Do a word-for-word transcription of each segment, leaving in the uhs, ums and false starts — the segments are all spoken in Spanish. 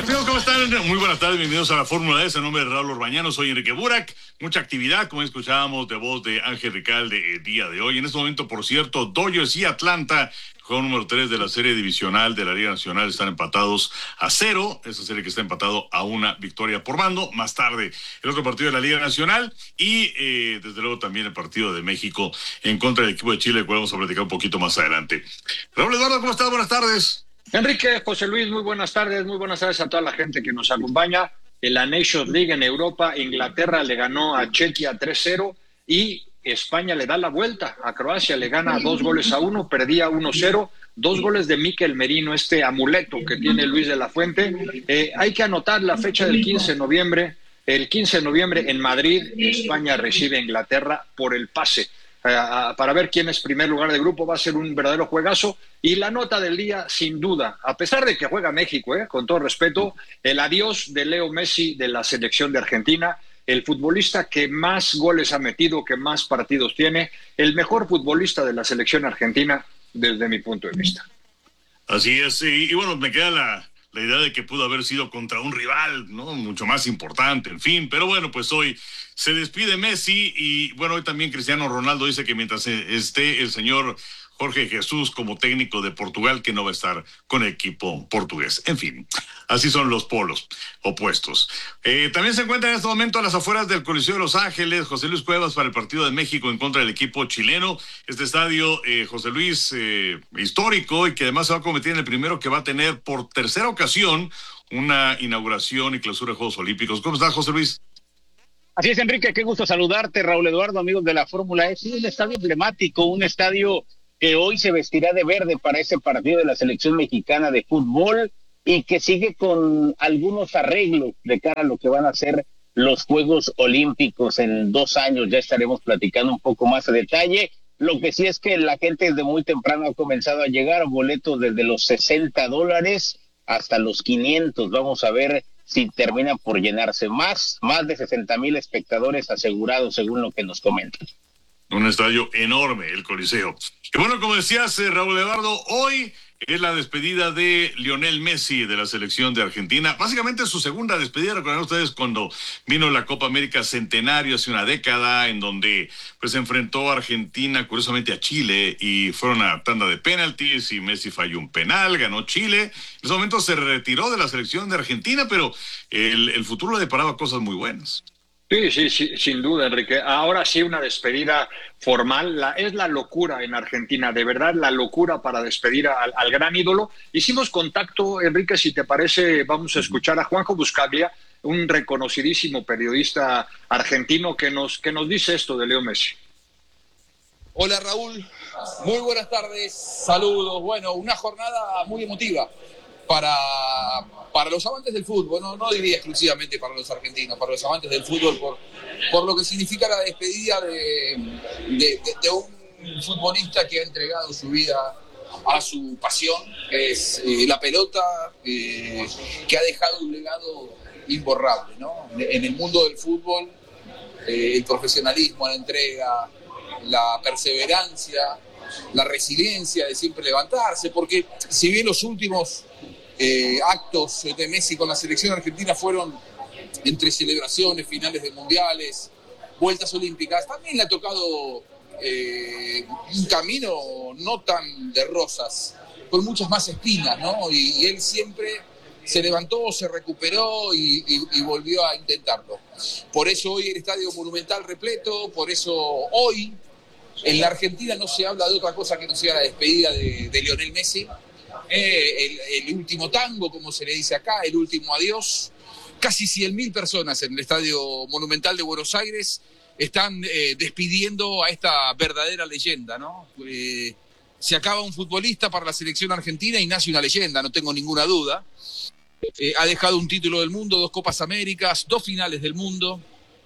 Amigos, ¿cómo están? Muy buenas tardes, bienvenidos a la Fórmula E. En nombre de Raúl Orbañano, soy Enrique Burak. Mucha actividad, como escuchábamos de voz de Ángel Ricalde el día de hoy. En este momento, por cierto, Dodgers y Atlanta, juego número tres de la serie divisional de la Liga Nacional, están empatados a cero. Esa serie que está empatado a una victoria por bando. Más tarde, el otro partido de la Liga Nacional y, eh, desde luego, también el partido de México en contra del equipo de Chile, que vamos a platicar un poquito más adelante. Raúl Eduardo, ¿cómo estás? Buenas tardes. Enrique, José Luis, muy buenas tardes, muy buenas tardes a toda la gente que nos acompaña. En la Nations League en Europa, Inglaterra le ganó a Chequia tres cero y España le da la vuelta a Croacia, le gana dos goles a uno, perdía uno cero, dos goles de Mikel Merino, este amuleto que tiene Luis de la Fuente. Eh, hay que anotar la fecha del quince de noviembre. El quince de noviembre en Madrid, España recibe a Inglaterra por el pase. Uh, para ver quién es primer lugar de grupo. Va a ser un verdadero juegazo. Y la nota del día, sin duda, a pesar de que juega México, eh, con todo respeto, el adiós de Leo Messi de la selección de Argentina, el futbolista que más goles ha metido, que más partidos tiene, el mejor futbolista de la selección argentina desde mi punto de vista. Así es, y, y bueno, me queda la, la idea de que pudo haber sido contra un rival, ¿no? Mucho más importante, en fin, pero bueno, pues hoy se despide Messi y bueno, hoy también Cristiano Ronaldo dice que mientras esté el señor Jorge Jesús como técnico de Portugal, que no va a estar con el equipo portugués. En fin, así son los polos opuestos. Eh, también se encuentra en este momento a las afueras del Coliseo de Los Ángeles José Luis Cuevas para el partido de México en contra del equipo chileno. Este estadio, eh, José Luis, eh, histórico y que además se va a convertir en el primero que va a tener por tercera ocasión una inauguración y clausura de Juegos Olímpicos. ¿Cómo estás, José Luis? Así es, Enrique, qué gusto saludarte, Raúl Eduardo, amigos de la Fórmula E. Sí, un estadio emblemático, un estadio que hoy se vestirá de verde para ese partido de la selección mexicana de fútbol y que sigue con algunos arreglos de cara a lo que van a ser los Juegos Olímpicos en dos años. Ya estaremos platicando un poco más a detalle. Lo que sí es que la gente desde muy temprano ha comenzado a llegar, boletos desde los sesenta dólares hasta los quinientos. Vamos a ver si termina por llenarse. Más, más de sesenta mil espectadores asegurados, según lo que nos comentan. Un estadio enorme, el Coliseo. Y bueno, como decías, eh, Raúl Eduardo, hoy es la despedida de Lionel Messi de la selección de Argentina. Básicamente su segunda despedida. Recuerdan ustedes cuando vino la Copa América Centenario hace una década, en donde pues enfrentó a Argentina, curiosamente a Chile, y fueron a tanda de penaltis y Messi falló un penal, ganó Chile. En ese momento se retiró de la selección de Argentina, pero el, el futuro le deparaba cosas muy buenas. Sí, sí, sí, sin duda, Enrique. Ahora sí, una despedida formal. La, es la locura en Argentina, de verdad, la locura para despedir al, al gran ídolo. Hicimos contacto, Enrique, si te parece, vamos a escuchar a Juanjo Buscaglia, un reconocidísimo periodista argentino que nos, que nos dice esto de Leo Messi. Hola, Raúl. Muy buenas tardes. Saludos. Bueno, una jornada muy emotiva para... para los amantes del fútbol, no, no diría exclusivamente para los argentinos, para los amantes del fútbol, por, por lo que significa la despedida de, de, de, de un futbolista que ha entregado su vida a su pasión, que es eh, la pelota, eh, que ha dejado un legado imborrable, ¿no? En el mundo del fútbol, eh, el profesionalismo, la entrega, la perseverancia, la resiliencia de siempre levantarse, porque si bien los últimos Eh, actos de Messi con la selección argentina fueron entre celebraciones, finales de mundiales, vueltas olímpicas, también le ha tocado eh, un camino no tan de rosas, con muchas más espinas, ¿no? Y, y él siempre se levantó, se recuperó y, y, y volvió a intentarlo. Por eso hoy el Estadio Monumental repleto, por eso hoy en la Argentina no se habla de otra cosa que no sea la despedida de, de Lionel Messi. Eh, el, el último tango, como se le dice acá, el último adiós. Casi cien mil personas en el Estadio Monumental de Buenos Aires están eh, despidiendo a esta verdadera leyenda, ¿no? Eh, se acaba un futbolista para la selección argentina y nace una leyenda, no tengo ninguna duda. Eh, ha dejado un título del mundo, dos Copas Américas, dos finales del mundo,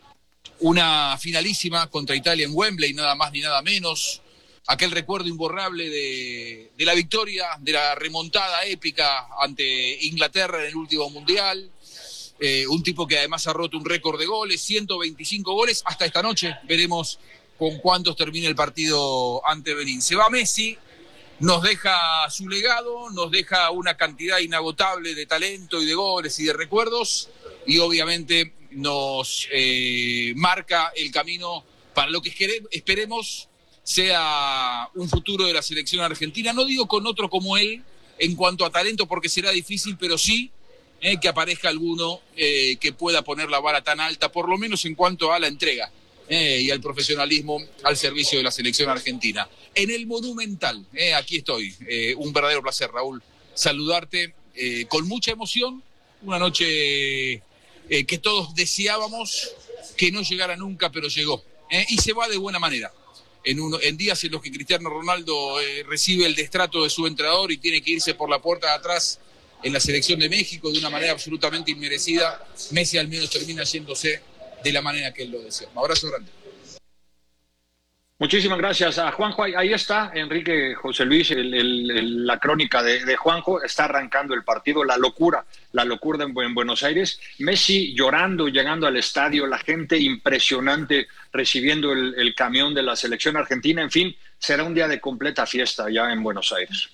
una finalísima contra Italia en Wembley, nada más ni nada menos. Aquel recuerdo imborrable de, de la victoria, de la remontada épica ante Inglaterra en el último mundial. Eh, un tipo que además ha roto un récord de goles, ciento veinticinco goles. Hasta esta noche veremos con cuántos termina el partido ante Benín. Se va Messi, nos deja su legado, nos deja una cantidad inagotable de talento y de goles y de recuerdos, y obviamente nos eh, marca el camino para lo que esperemos sea un futuro de la selección argentina. No digo con otro como él en cuanto a talento, porque será difícil, pero sí eh, que aparezca alguno eh, que pueda poner la vara tan alta, por lo menos en cuanto a la entrega eh, y al profesionalismo al servicio de la selección argentina. En el Monumental, eh, aquí estoy. Eh, un verdadero placer, Raúl, saludarte eh, con mucha emoción. Una noche eh, que todos deseábamos que no llegara nunca, pero llegó. Eh, y se va de buena manera. En, uno, en días en los que Cristiano Ronaldo eh, recibe el destrato de su entrenador y tiene que irse por la puerta de atrás en la selección de México de una manera absolutamente inmerecida, Messi al menos termina yéndose de la manera que él lo desea. Un abrazo grande. Muchísimas gracias a Juanjo. Ahí está, Enrique, José Luis, el, el, el, la crónica de, de Juanjo. Está arrancando el partido, la locura, la locura en, en Buenos Aires. Messi llorando, llegando al estadio, la gente impresionante recibiendo el, el camión de la selección argentina. En fin, será un día de completa fiesta ya en Buenos Aires.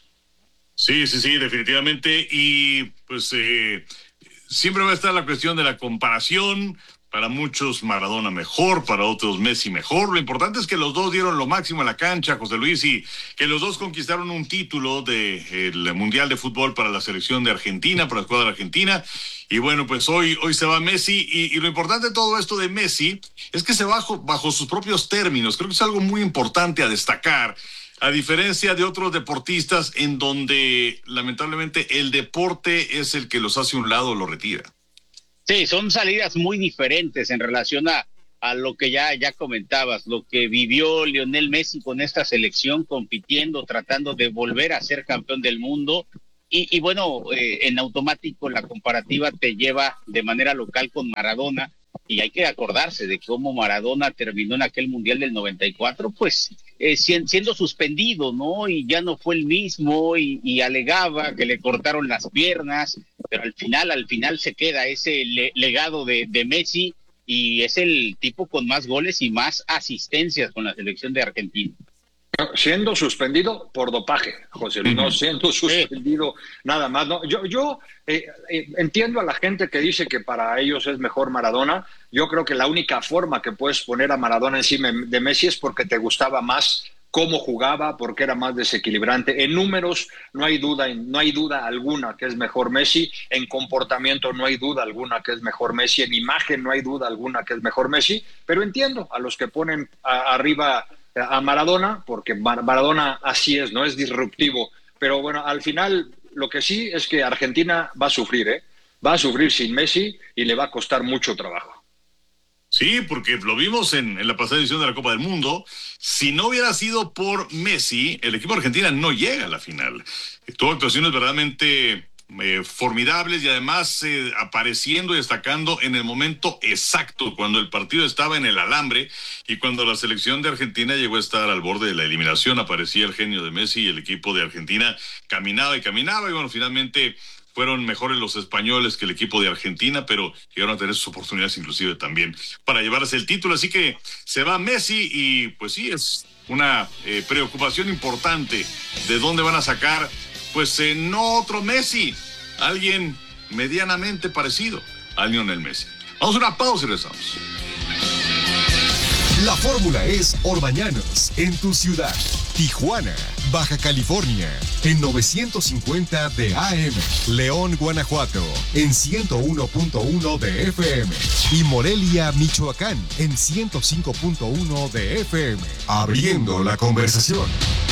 Sí, sí, sí, definitivamente. Y pues eh, siempre va a estar la cuestión de la comparación. Para muchos Maradona mejor, para otros Messi mejor. Lo importante es que los dos dieron lo máximo en la cancha, José Luis, y que los dos conquistaron un título del Mundial de Fútbol para la selección de Argentina, para la escuadra argentina. Y bueno, pues hoy, hoy se va Messi, y, y lo importante de todo esto de Messi es que se va bajo, bajo sus propios términos. Creo que es algo muy importante a destacar, a diferencia de otros deportistas en donde lamentablemente el deporte es el que los hace a un lado o lo retira. Sí, son salidas muy diferentes en relación a, a lo que ya, ya comentabas, lo que vivió Lionel Messi con esta selección, compitiendo, tratando de volver a ser campeón del mundo. Y, y bueno, eh, en automático la comparativa te lleva de manera local con Maradona, y hay que acordarse de cómo Maradona terminó en aquel Mundial del noventa y cuatro, pues eh, siendo suspendido, ¿no? Y ya no fue el mismo, y, y alegaba que le cortaron las piernas, pero al final, al final se queda ese le, legado de, de Messi, y es el tipo con más goles y más asistencias con la selección de Argentina. Siendo suspendido por dopaje, José Luis, uh-huh. no siendo suspendido sí. nada más. No, yo yo eh, eh, entiendo a la gente que dice que para ellos es mejor Maradona. Yo creo que la única forma que puedes poner a Maradona encima de Messi es porque te gustaba más cómo jugaba, porque era más desequilibrante. En números no hay duda, no hay duda alguna que es mejor Messi. En comportamiento no hay duda alguna que es mejor Messi. En imagen no hay duda alguna que es mejor Messi. Pero entiendo a los que ponen a, arriba a Maradona, porque Maradona así es, no es disruptivo. Pero bueno, al final lo que sí es que Argentina va a sufrir, ¿eh? Va a sufrir sin Messi y le va a costar mucho trabajo. Sí, porque lo vimos en, en la pasada edición de la Copa del Mundo. Si no hubiera sido por Messi, el equipo de Argentina no llega a la final. Tuvo actuaciones verdaderamente eh, formidables, y además eh, apareciendo y destacando en el momento exacto, cuando el partido estaba en el alambre y cuando la selección de Argentina llegó a estar al borde de la eliminación. Aparecía el genio de Messi y el equipo de Argentina caminaba y caminaba, y bueno, finalmente fueron mejores los españoles que el equipo de Argentina, pero llegaron a tener sus oportunidades inclusive también para llevarse el título. Así que se va Messi, y pues sí, es una eh, preocupación importante de dónde van a sacar, pues eh, no otro Messi, alguien medianamente parecido a Lionel Messi. Vamos a una pausa y regresamos. La fórmula es Orbañanos en tu ciudad. Tijuana, Baja California, en novecientos cincuenta de A M. León, Guanajuato, en ciento uno punto uno de F M. Y Morelia, Michoacán, en ciento cinco punto uno de F M. Abriendo la conversación.